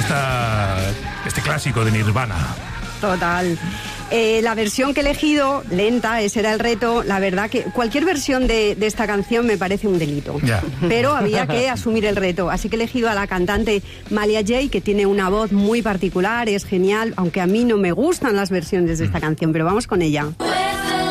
este clásico de Nirvana. Total. La versión que he elegido, lenta, ese era el reto. La verdad que cualquier versión de esta canción me parece un delito. Ya. Pero había que asumir el reto. Así que he elegido a la cantante Malia Jay, que tiene una voz muy particular, es genial, aunque a mí no me gustan las versiones de esta canción, pero vamos con ella.